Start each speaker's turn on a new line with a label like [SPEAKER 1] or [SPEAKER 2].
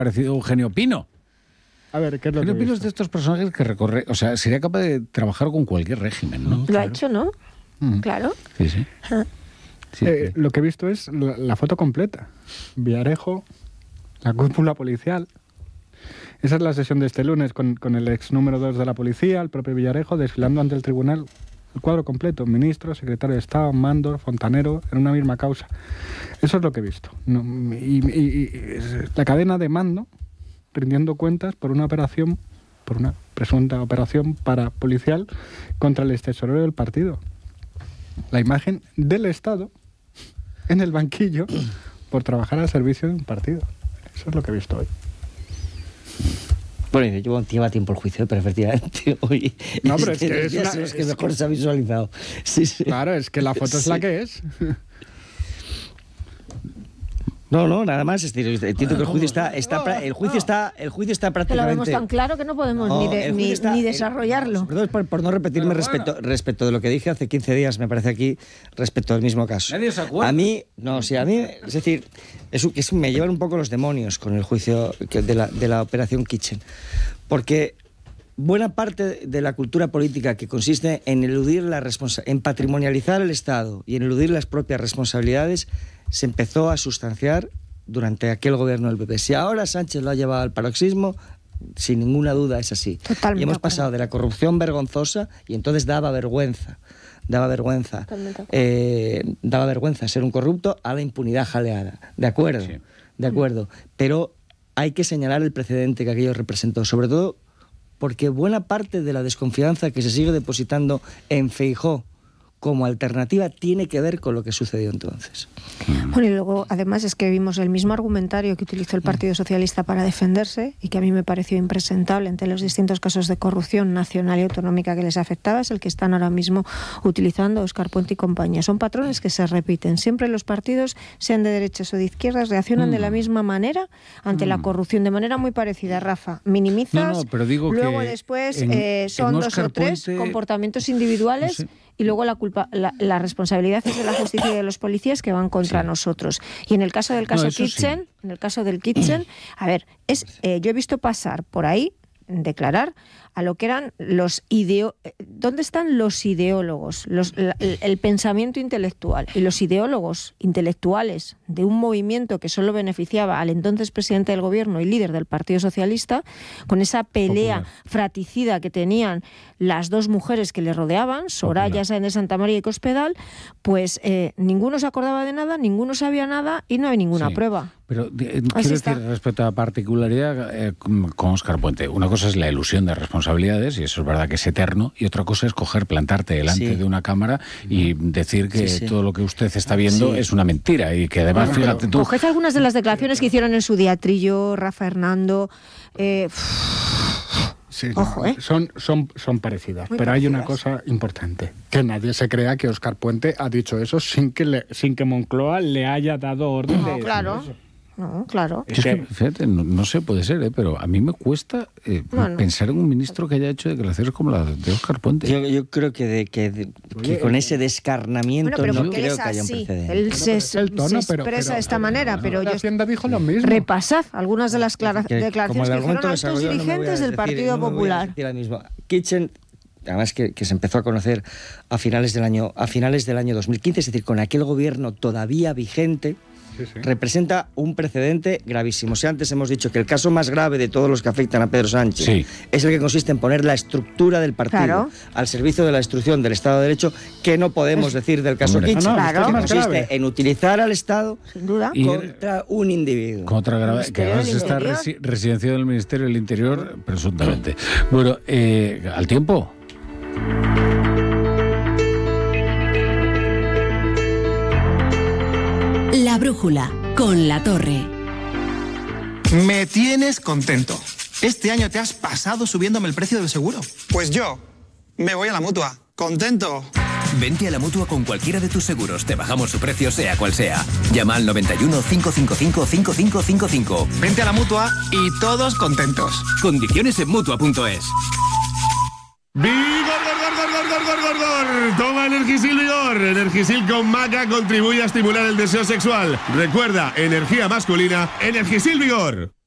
[SPEAKER 1] parecido Eugenio Pino.
[SPEAKER 2] A ver, ¿qué es lo que
[SPEAKER 1] Eugenio Pino es de estos personajes que recorre... O sea, sería capaz de trabajar con cualquier régimen, ¿no?
[SPEAKER 3] Lo ha hecho, ¿no? Claro.
[SPEAKER 1] Sí, sí. Sí, sí.
[SPEAKER 2] Lo que he visto es la foto completa. Villarejo, la cúpula policial. Esa es la sesión de este lunes con el ex número 2 de la policía, el propio Villarejo, desfilando ante el tribunal. El cuadro completo, ministro, secretario de Estado, Mando, Fontanero, en una misma causa. Eso es lo que he visto. Y la cadena de mando rindiendo cuentas por una presunta operación parapolicial contra el extesorero del partido. La imagen del Estado en el banquillo por trabajar al servicio de un partido. Eso es lo que he visto hoy.
[SPEAKER 4] Bueno, lleva tiempo el juicio, pero efectivamente hoy...
[SPEAKER 2] No, pero es que
[SPEAKER 4] mejor se ha visualizado. Sí, sí.
[SPEAKER 2] Claro, es que la foto es la que es.
[SPEAKER 4] No, nada más. Entiendo que el juicio está prácticamente...
[SPEAKER 3] Lo vemos tan claro que no podemos ni desarrollarlo.
[SPEAKER 4] Perdón por no repetirme respecto de lo que dije hace 15 días, me parece aquí, respecto del mismo caso.
[SPEAKER 1] Nadie se acuerda.
[SPEAKER 4] A mí, es decir, me llevan un poco los demonios con el juicio de la operación Kitchen. Porque buena parte de la cultura política que consiste en eludir en patrimonializar el Estado y en eludir las propias responsabilidades se empezó a sustanciar durante aquel gobierno del PP. Si ahora Sánchez lo ha llevado al paroxismo, sin ninguna duda es así.
[SPEAKER 3] Totalmente.
[SPEAKER 4] Y hemos pasado de la corrupción vergonzosa, y entonces daba vergüenza ser un corrupto, a la impunidad jaleada. De acuerdo. Pero hay que señalar el precedente que aquello representó, sobre todo porque buena parte de la desconfianza que se sigue depositando en Feijóo como alternativa tiene que ver con lo que sucedió entonces.
[SPEAKER 3] Bueno, y luego, además, es que vimos el mismo argumentario que utilizó el Partido Socialista para defenderse y que a mí me pareció impresentable entre los distintos casos de corrupción nacional y autonómica que les afectaba, es el que están ahora mismo utilizando Óscar Puente y compañía. Son patrones que se repiten. Siempre los partidos, sean de derechas o de izquierdas, reaccionan de la misma manera ante la corrupción, de manera muy parecida. Rafa, minimizas,
[SPEAKER 1] pero digo
[SPEAKER 3] luego
[SPEAKER 1] que
[SPEAKER 3] después
[SPEAKER 1] en
[SPEAKER 3] son
[SPEAKER 1] Óscar
[SPEAKER 3] 2 o 3
[SPEAKER 1] Puente...
[SPEAKER 3] comportamientos individuales...
[SPEAKER 1] No sé.
[SPEAKER 3] Y luego la responsabilidad es de la justicia y de los policías que van contra nosotros. Y en el caso del Kitchen, en el caso del Kitchen, a ver, yo he visto pasar por ahí, declarar a lo que eran ¿dónde están los ideólogos? El pensamiento intelectual y los ideólogos intelectuales de un movimiento que solo beneficiaba al entonces presidente del gobierno y líder del Partido Socialista, con esa pelea fratricida que tenían las dos mujeres que le rodeaban, Soraya Sáenz de Santamaría y Cospedal, pues ninguno se acordaba de nada, ninguno sabía nada y no hay ninguna prueba.
[SPEAKER 1] Pero quiero decir, respecto a la particularidad con Óscar Puente, una cosa es la ilusión de responsabilidades, y eso es verdad que es eterno, y otra cosa es plantarte delante de una cámara y decir que todo lo que usted está viendo es una mentira, y que además, fíjate tú...
[SPEAKER 3] Coged algunas de las declaraciones que hicieron en su día Trillo, Rafa Hernando...
[SPEAKER 2] Sí,
[SPEAKER 3] ojo,
[SPEAKER 2] son parecidas,
[SPEAKER 3] muy
[SPEAKER 2] pero
[SPEAKER 3] parecidas.
[SPEAKER 2] hay una cosa importante, que nadie se crea que Óscar Puente ha dicho eso sin que Moncloa le haya dado orden de
[SPEAKER 3] claro.
[SPEAKER 2] eso.
[SPEAKER 3] No, claro.
[SPEAKER 1] Es que, fíjate, no sé, puede ser, pero a mí me cuesta pensar en un ministro que haya hecho declaraciones como la de Óscar Puente.
[SPEAKER 4] Yo creo que con ese descarnamiento no creo que haya un precedente.
[SPEAKER 3] Él se expresa de esta manera, pero yo...
[SPEAKER 2] Hacienda dijo lo mismo.
[SPEAKER 3] Repasad algunas de las declaraciones que hicieron altos dirigentes del Partido Popular.
[SPEAKER 4] Kitchen, además que se empezó a conocer a finales del año 2015, es decir, con aquel gobierno todavía vigente, representa un precedente gravísimo. Si antes hemos dicho que el caso más grave de todos los que afectan a Pedro Sánchez es el que consiste en poner la estructura del partido al servicio de la destrucción del Estado de Derecho, que no podemos decir del caso Kitchen, que consiste en utilizar al Estado
[SPEAKER 3] sin duda
[SPEAKER 4] contra un individuo.
[SPEAKER 1] Contra grave, que además está residenciado en el Ministerio del Interior, presuntamente. Bueno, al tiempo.
[SPEAKER 5] La brújula, con La Torre.
[SPEAKER 6] Me tienes contento. Este año te has pasado subiéndome el precio del seguro. Pues yo me voy a la Mutua. ¿Contento?
[SPEAKER 7] Vente a la Mutua con cualquiera de tus seguros. Te bajamos su precio, sea cual sea. Llama al 91 555 5555.
[SPEAKER 6] Vente a la Mutua y todos contentos.
[SPEAKER 7] Condiciones en Mutua.es.
[SPEAKER 8] ¡Vigor! Toma Energisil Vigor. Energisil con maca contribuye a estimular el deseo sexual. Recuerda, energía masculina, Energisil Vigor.